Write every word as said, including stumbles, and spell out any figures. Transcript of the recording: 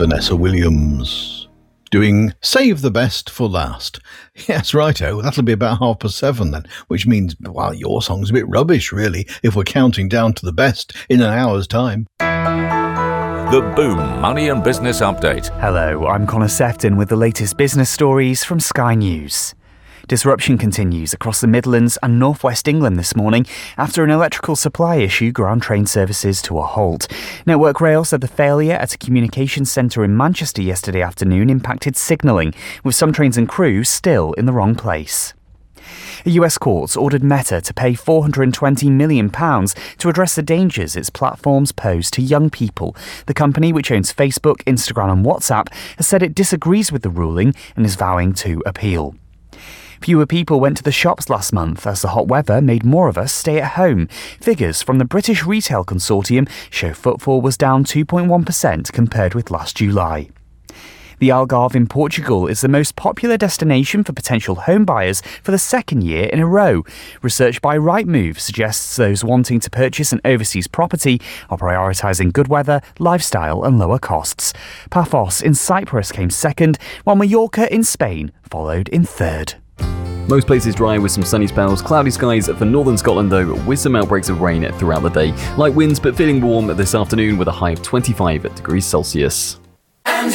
Vanessa Williams, doing Save the Best for Last. Yes, righto, that'll be about half past seven then, which means, well, your song's a bit rubbish, really, if we're counting down to the best in an hour's time. The Boom Money and Business Update. Hello, I'm Connor Sefton with the latest business stories from Sky News. Disruption continues across the Midlands and North West England this morning after an electrical supply issue ground train services to a halt. Network Rail said the failure at a communications centre in Manchester yesterday afternoon impacted signalling, with some trains and crews still in the wrong place. A U S court ordered Meta to pay four hundred twenty million pounds to address the dangers its platforms pose to young people. The company, which owns Facebook, Instagram and WhatsApp, has said it disagrees with the ruling and is vowing to appeal. Fewer people went to the shops last month as the hot weather made more of us stay at home. Figures from the British Retail Consortium show footfall was down two point one percent compared with last July. The Algarve in Portugal is the most popular destination for potential home buyers for the second year in a row. Research by Rightmove suggests those wanting to purchase an overseas property are prioritising good weather, lifestyle and lower costs. Paphos in Cyprus came second, while Mallorca in Spain followed in third. Most places dry with some sunny spells, cloudy skies for northern Scotland though, with some outbreaks of rain throughout the day. Light winds but feeling warm this afternoon with a high of twenty-five degrees Celsius.